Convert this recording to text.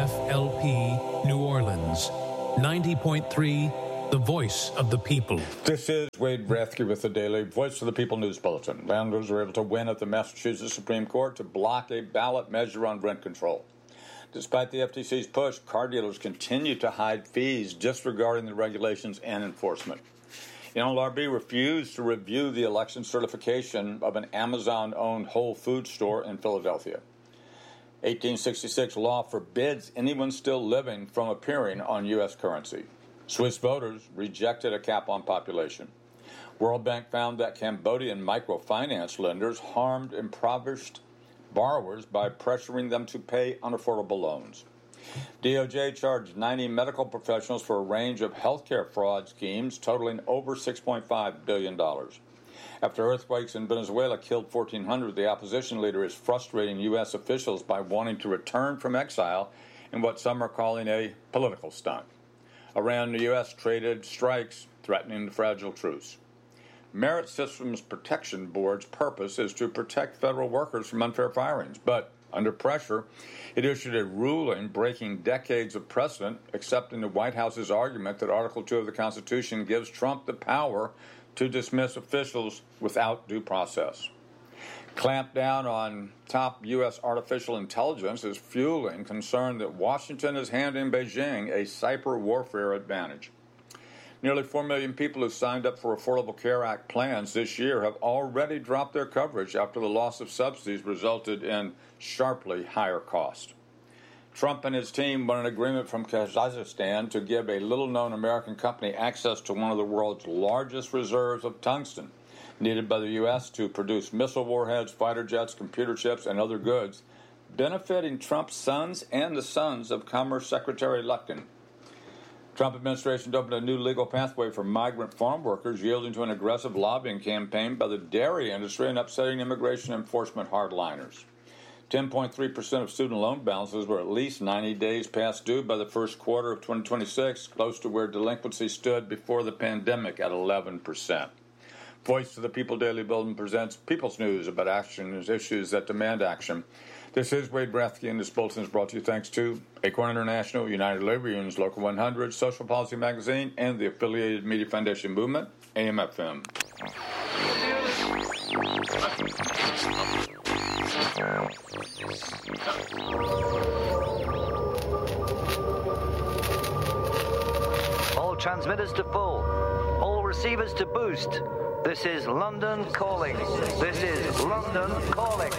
KFLP New Orleans, 90.3, the voice of the people. This is Wade Rathke with the Daily Voice of the People News Bulletin. Landlords were able to win at the Massachusetts Supreme Court to block a ballot measure on rent control. Despite the FTC's push, car dealers continue to hide fees disregarding the regulations and enforcement. NLRB refused to review the election certification of an Amazon-owned Whole Foods store in Philadelphia. 1866 law forbids anyone still living from appearing on U.S. currency. Swiss voters rejected a cap on population. World Bank found that Cambodian microfinance lenders harmed impoverished borrowers by pressuring them to pay unaffordable loans. DOJ charged 90 medical professionals for a range of healthcare fraud schemes totaling over $6.5 billion. After earthquakes in Venezuela killed 1,400, the opposition leader is frustrating U.S. officials by wanting to return from exile in what some are calling a political stunt. Iran and the U.S. traded strikes, threatening the fragile truce. Merit Systems Protection Board's purpose is to protect federal workers from unfair firings, but under pressure, it issued a ruling breaking decades of precedent, accepting the White House's argument that Article 2 of the Constitution gives Trump the power to dismiss officials without due process. Clamp down on top U.S. artificial intelligence is fueling concern that Washington is handing Beijing a cyber warfare advantage. Nearly 4 million people who signed up for Affordable Care Act plans this year have already dropped their coverage after the loss of subsidies resulted in sharply higher costs. Trump and his team won an agreement from Kazakhstan to give a little-known American company access to one of the world's largest reserves of tungsten, needed by the U.S. to produce missile warheads, fighter jets, computer chips, and other goods, benefiting Trump's sons and the sons of Commerce Secretary Lutkin. Trump administration opened a new legal pathway for migrant farm workers, yielding to an aggressive lobbying campaign by the dairy industry and upsetting immigration enforcement hardliners. 10.3% of student loan balances were at least 90 days past due by the first quarter of 2026, close to where delinquency stood before the pandemic at 11%. Voice of the People Daily Bulletin presents People's News about action and issues that demand action. This is Wade Rathke, and this bulletin is brought to you thanks to Acorn International, United Labor Unions, Local 100, Social Policy Magazine, and the affiliated Media Foundation Movement, AM/FM. All transmitters to full. All receivers to boost. This is London calling. This is London calling.